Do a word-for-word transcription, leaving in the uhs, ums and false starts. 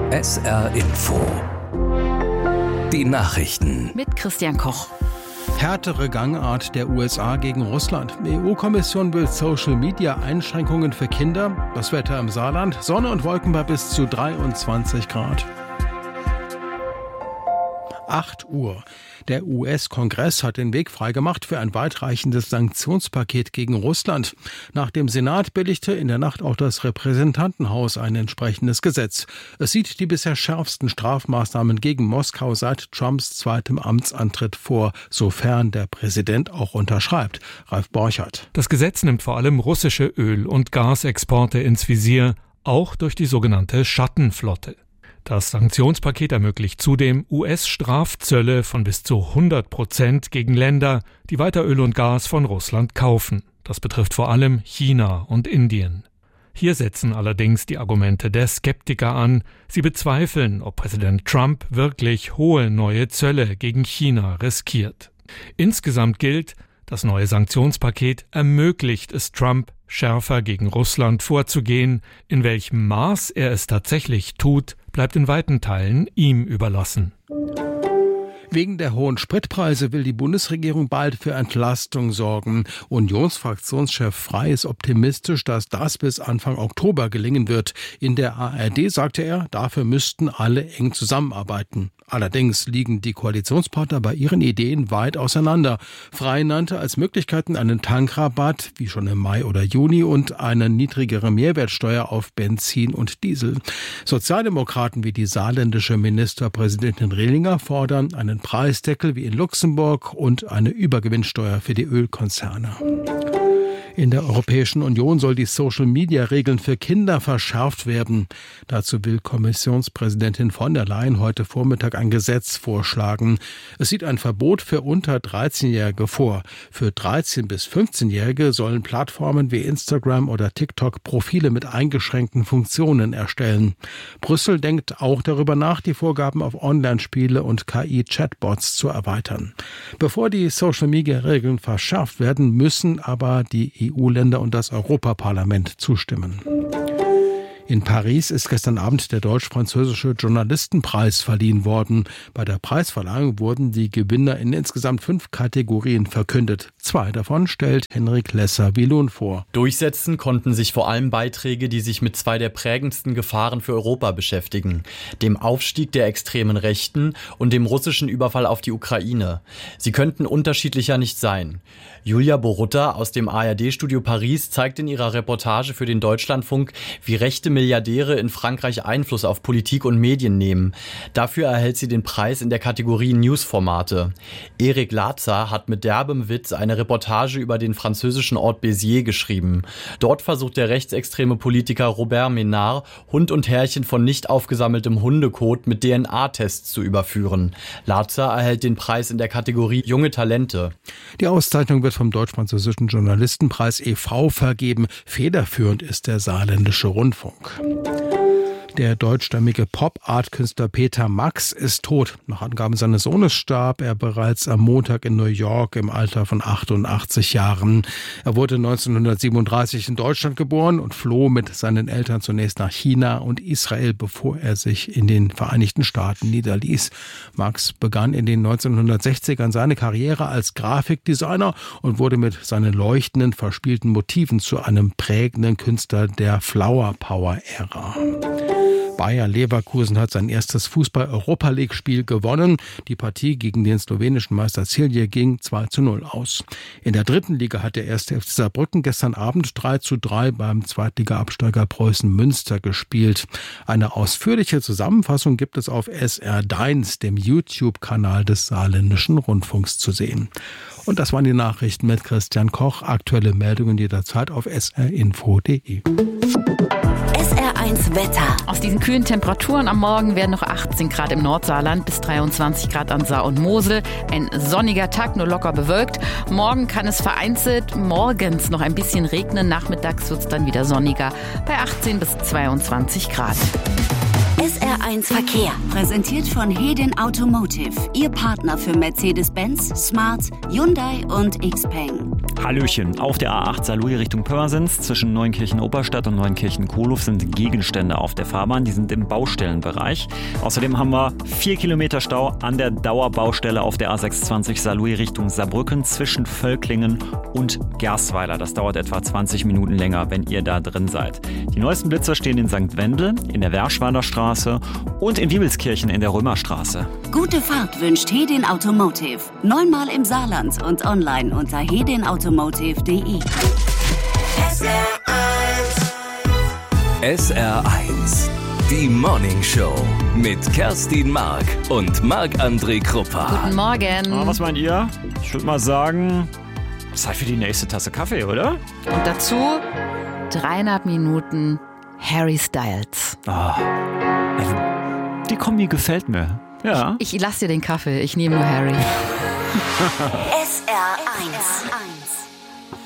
S R Info. Die Nachrichten. Mit Christian Koch. Härtere Gangart der U S A gegen Russland. Die E U-Kommission will Social-Media-Einschränkungen für Kinder. Das Wetter im Saarland. Sonne und Wolken bei bis zu dreiundzwanzig Grad. acht Uhr. Der U S-Kongress hat den Weg freigemacht für ein weitreichendes Sanktionspaket gegen Russland. Nach dem Senat billigte in der Nacht auch das Repräsentantenhaus ein entsprechendes Gesetz. Es sieht die bisher schärfsten Strafmaßnahmen gegen Moskau seit Trumps zweitem Amtsantritt vor, sofern der Präsident auch unterschreibt. Ralf Borchert. Das Gesetz nimmt vor allem russische Öl- und Gasexporte ins Visier, auch durch die sogenannte Schattenflotte. Das Sanktionspaket ermöglicht zudem U S-Strafzölle von bis zu hundert Prozent gegen Länder, die weiter Öl und Gas von Russland kaufen. Das betrifft vor allem China und Indien. Hier setzen allerdings die Argumente der Skeptiker an. Sie bezweifeln, ob Präsident Trump wirklich hohe neue Zölle gegen China riskiert. Insgesamt gilt, das neue Sanktionspaket ermöglicht es Trump, schärfer gegen Russland vorzugehen. In welchem Maß er es tatsächlich tut, bleibt in weiten Teilen ihm überlassen. Wegen der hohen Spritpreise will die Bundesregierung bald für Entlastung sorgen. Unionsfraktionschef Frey ist optimistisch, dass das bis Anfang Oktober gelingen wird. In der A R D sagte er, dafür müssten alle eng zusammenarbeiten. Allerdings liegen die Koalitionspartner bei ihren Ideen weit auseinander. Frey nannte als Möglichkeiten einen Tankrabatt, wie schon im Mai oder Juni, und eine niedrigere Mehrwertsteuer auf Benzin und Diesel. Sozialdemokraten wie die saarländische Ministerpräsidentin Rehlinger fordern einen Preisdeckel wie in Luxemburg und eine Übergewinnsteuer für die Ölkonzerne. In der Europäischen Union soll die Social-Media-Regeln für Kinder verschärft werden. Dazu will Kommissionspräsidentin von der Leyen heute Vormittag ein Gesetz vorschlagen. Es sieht ein Verbot für unter dreizehnjährige vor. Für dreizehn- bis fünfzehnjährige sollen Plattformen wie Instagram oder TikTok Profile mit eingeschränkten Funktionen erstellen. Brüssel denkt auch darüber nach, die Vorgaben auf Online-Spiele und K I-Chatbots zu erweitern. Bevor die Social-Media-Regeln verschärft werden, müssen aber die E U-Länder und das Europaparlament zustimmen. In Paris ist gestern Abend der deutsch-französische Journalistenpreis verliehen worden. Bei der Preisverleihung wurden die Gewinner in insgesamt fünf Kategorien verkündet. Zwei davon stellt Henrik Lesser-Willon vor. Durchsetzen konnten sich vor allem Beiträge, die sich mit zwei der prägendsten Gefahren für Europa beschäftigen: dem Aufstieg der extremen Rechten und dem russischen Überfall auf die Ukraine. Sie könnten unterschiedlicher nicht sein. Julia Borutta aus dem A R D-Studio Paris zeigt in ihrer Reportage für den Deutschlandfunk, wie rechte Milliardäre in Frankreich Einfluss auf Politik und Medien nehmen. Dafür erhält sie den Preis in der Kategorie Newsformate. Eric Latzer hat mit derbem Witz eine Reportage über den französischen Ort Béziers geschrieben. Dort versucht der rechtsextreme Politiker Robert Ménard, Hund und Herrchen von nicht aufgesammeltem Hundekot mit D N A-Tests zu überführen. Latzer erhält den Preis in der Kategorie Junge Talente. Die Auszeichnung wird vom Deutsch-Französischen Journalistenpreis e V vergeben. Federführend ist der Saarländische Rundfunk. Der deutschstämmige Pop-Art-Künstler Peter Max ist tot. Nach Angaben seines Sohnes starb er bereits am Montag in New York im Alter von achtundachtzig Jahren. Er wurde neunzehnhundertsiebenunddreißig in Deutschland geboren und floh mit seinen Eltern zunächst nach China und Israel, bevor er sich in den Vereinigten Staaten niederließ. Max begann in den neunzehnhundertsechzigern seine Karriere als Grafikdesigner und wurde mit seinen leuchtenden, verspielten Motiven zu einem prägenden Künstler der Flower-Power-Ära. Bayer Leverkusen hat sein erstes Fußball-Europa-League-Spiel gewonnen. Die Partie gegen den slowenischen Meister Celje ging zwei zu null aus. In der dritten Liga hat der erste F C Saarbrücken gestern Abend drei zu drei beim Zweitliga-Absteiger Preußen Münster gespielt. Eine ausführliche Zusammenfassung gibt es auf S R Deins, dem YouTube-Kanal des Saarländischen Rundfunks, zu sehen. Und das waren die Nachrichten mit Christian Koch. Aktuelle Meldungen jederzeit auf s r info punkt d e. S R eins Wetter. Aus diesen kühlen Temperaturen am Morgen werden noch achtzehn Grad im Nordsaarland bis dreiundzwanzig Grad an Saar und Mosel. Ein sonniger Tag, nur locker bewölkt. Morgen kann es vereinzelt morgens noch ein bisschen regnen. Nachmittags wird es dann wieder sonniger bei achtzehn bis zweiundzwanzig Grad. S R eins Verkehr. Präsentiert von Hedin Automotive. Ihr Partner für Mercedes-Benz, Smart, Hyundai und Xpeng. Hallöchen. Auf der A acht Saarlouis Richtung Pirmasens zwischen Neunkirchen-Oberstadt und Neunkirchen-Kohlhof sind Gegenstände auf der Fahrbahn. Die sind im Baustellenbereich. Außerdem haben wir vier Kilometer Stau an der Dauerbaustelle auf der A sechsundzwanzig Saarlouis Richtung Saarbrücken zwischen Völklingen und Gersweiler. Das dauert etwa zwanzig Minuten länger, wenn ihr da drin seid. Die neuesten Blitzer stehen in Sankt Wendel, in der Werschwaler Straße und in Wiebelskirchen in der Römerstraße. Gute Fahrt wünscht Hedin Automotive. Neunmal im Saarland und online unter hedin automotive punkt de. S R eins. S R eins. Die Morning Show mit Kerstin Mark und Marc-André Kruppa. Guten Morgen. Ah, was meint ihr? Ich würde mal sagen, Zeit für die nächste Tasse Kaffee, oder? Und dazu dreieinhalb Minuten Harry Styles. Ah, also, die Kombi gefällt mir. Ja. Ich lasse dir den Kaffee, ich nehme nur Harry. S R eins.